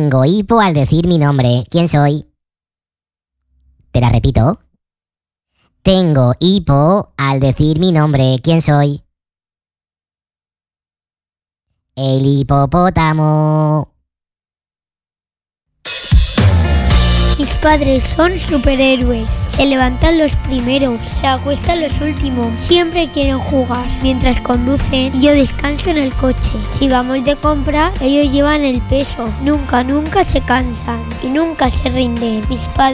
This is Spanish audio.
Tengo hipo al decir mi nombre. ¿Quién soy? Te la repito. Tengo hipo al decir mi nombre. ¿Quién soy? El hipopótamo. Mis padres son superhéroes. Se levantan los primeros, se acuestan los últimos. Siempre quieren jugar. Mientras conducen, yo descanso en el coche. Si vamos de compra, ellos llevan el peso. Nunca se cansan y nunca se rinden. Mis padres